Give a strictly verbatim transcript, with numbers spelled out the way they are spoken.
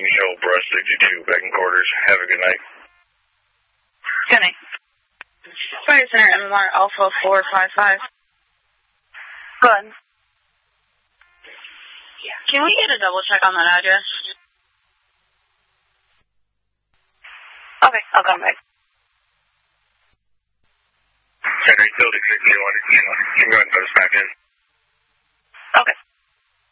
Michelle Brush sixty-two, back in quarters. Have a good night. Good night. Fire Center, M M R Alpha four five five. Go ahead. Can we get a double check on that address? Okay, I'll come back. Henry, still six zero one. You can go ahead and put us back in.